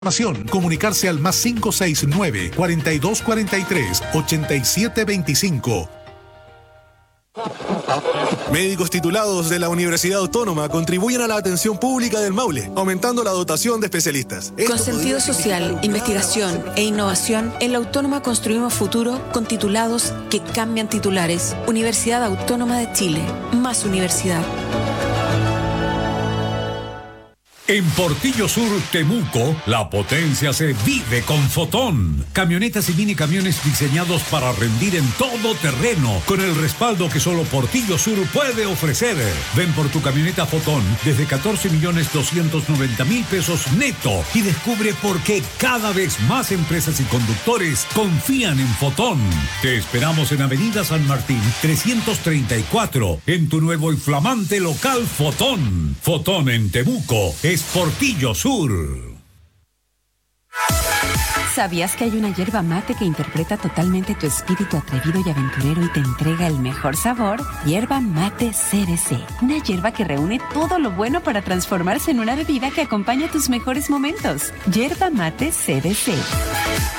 Comunicarse al más 569-4243-8725. Médicos titulados de la Universidad Autónoma contribuyen a la atención pública del Maule, aumentando la dotación de especialistas. Con sentido social, investigación e innovación, en la Autónoma construimos futuro con titulados que cambian titulares. Universidad Autónoma de Chile. Más universidad. En Portillo Sur, Temuco, la potencia se vive con Fotón. Camionetas y mini camiones diseñados para rendir en todo terreno, con el respaldo que solo Portillo Sur puede ofrecer. Ven por tu camioneta Fotón desde 14.290.000 pesos neto y descubre por qué cada vez más empresas y conductores confían en Fotón. Te esperamos en Avenida San Martín 334, en tu nuevo y flamante local Fotón. Fotón en Temuco es Portillo Sur. ¿Sabías que hay una yerba mate que interpreta totalmente tu espíritu atrevido y aventurero y te entrega el mejor sabor? Yerba Mate CDC. Una yerba que reúne todo lo bueno para transformarse en una bebida que acompaña tus mejores momentos. Yerba Mate CDC.